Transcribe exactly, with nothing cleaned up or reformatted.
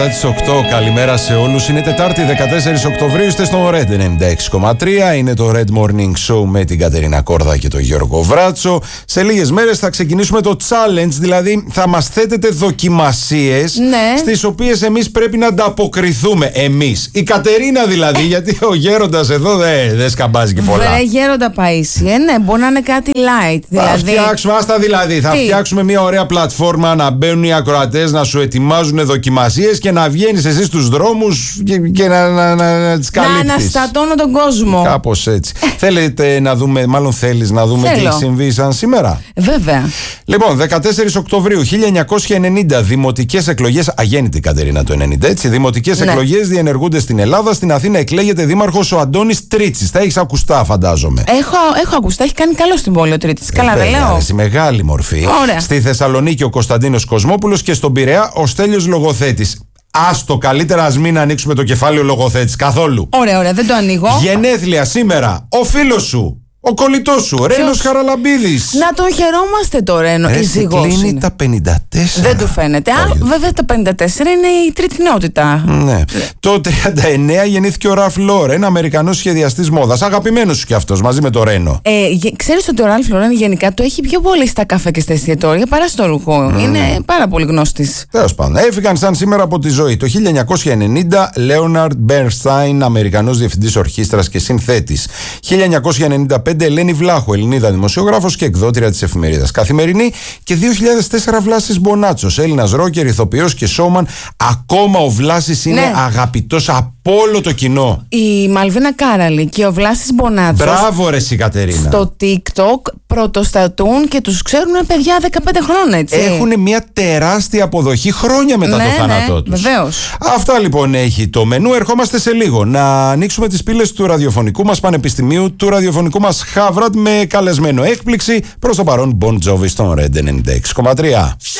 μετά τις οκτώ. Καλημέρα σε όλους. Είναι Τετάρτη δεκατέσσερις Οκτωβρίου. Είστε στο Red ενενήντα έξι κόμμα τρία. Είναι το Red Morning Show με την Κατερίνα Κόρδα και τον Γιώργο Βράτσο. Σε λίγες μέρες θα ξεκινήσουμε το challenge. Δηλαδή θα μας θέτετε δοκιμασίες, ναι, στις οποίες εμείς πρέπει να ανταποκριθούμε. Εμείς. Η Κατερίνα δηλαδή, γιατί ο γέροντας εδώ δεν δε σκαμπάζει και πολλά. Βρε γέροντα Παΐσιε, ναι, μπορεί να είναι κάτι light. Δηλαδή... Θα φτιάξουμε, άστα δηλαδή. Θα Τι? φτιάξουμε μια ωραία πλατφόρμα να μπαίνουν οι ακροατές, να σου ετοιμάζουν δοκιμασίες και να βγαίνεις εσύ στους δρόμους και, και να, να, να, να τις καλύπτεις. Να αναστατώνω τον κόσμο. Κάπως έτσι. Θέλετε να δούμε, μάλλον θέλεις να δούμε Θέλω. τι έχει συμβεί σαν σήμερα. Βέβαια. Λοιπόν, δεκατέσσερις Οκτωβρίου χίλια εννιακόσια ενενήντα, δημοτικές εκλογές. Αγέννητη Κατερίνα το ενενήντα, έτσι. Δημοτικές ναι. εκλογές διενεργούνται στην Ελλάδα. Στην Αθήνα εκλέγεται δήμαρχος ο Αντώνης Τρίτσης. Τα έχεις ακουστά, φαντάζομαι. Έχω, έχω ακουστά, έχει κάνει καλό στην πόλη ο Τρίτσης. Καλά, δεν λέω. Αρέσει, μεγάλη μορφή. Ωραία. Στη Θεσσαλονίκη ο Κωνσταντίνος Κοσμόπουλος και στον Πειραιά ο Στέλιος Λογοθέτης. Άστο, καλύτερα ας μην ανοίξουμε το κεφάλαιο Λογοθέτης καθόλου. Ωραία, ωραία, δεν το ανοίγω. Γενέθλια σήμερα, ο φίλος σου, ο κολλητός σου, ο Ρένος Χαραλαμπίδης. Να τον χαιρόμαστε το Ρένο. Ρε, κλείνει είναι. τα πενήντα τέσσερα. Δεν του φαίνεται. Α, βέβαια τα πενήντα τέσσερα είναι η τρίτη νεότητα. Ναι. Το τριάντα εννέα γεννήθηκε ο Ραλφ Λόρεν, Αμερικανός σχεδιαστής μόδας. Αγαπημένος σου κι αυτός, μαζί με το Ρένο. Ε, ξέρεις ότι ο Ραλφ Λόρεν γενικά το έχει πιο πολύ στα καφέ και στα εστιατόρια παρά στο ρούχο. Mm. Είναι πάρα πολύ γνώστης. Τέλος πάντων. Έφυγαν σαν σήμερα από τη ζωή. Το χίλια εννιακόσια ενενήντα, Λέοναρντ Μπέρνσταϊν, Αμερικανός διευθυντής ορχήστρας και συνθέτης. χίλια εννιακόσια ενενήντα πέντε, Ελένη Βλάχου, Ελληνίδα δημοσιογράφος και εκδότρια της εφημερίδας Καθημερινή. Και δύο χιλιάδες τέσσερα, Βλάσης Μπονάτσος, Έλληνας ρόκερ, ηθοποιός και σόουμαν. Ακόμα ο Βλάσης είναι ναι. αγαπητός από όλο το κοινό. Η Μαλβίνα Κάραλη και ο Βλάσης Μπονάτσος. Μπράβο, ρε, εσύ, Κατερίνα. Στο TikTok πρωτοστατούν και τους ξέρουν παιδιά δεκαπέντε χρόνια, έτσι. Έχουν μια τεράστια αποδοχή χρόνια μετά ναι, το θάνατό ναι, τους. Βεβαίως. Αυτά λοιπόν έχει το μενού. Ερχόμαστε σε λίγο να ανοίξουμε τις πύλες του ραδιοφωνικού μας πανεπιστημίου, του ραδιοφωνικού μας Χάβρατ, με καλεσμένο έκπληξη. Προς το παρόν Bon Jovi στον Red ενενήντα έξι κόμμα τρία.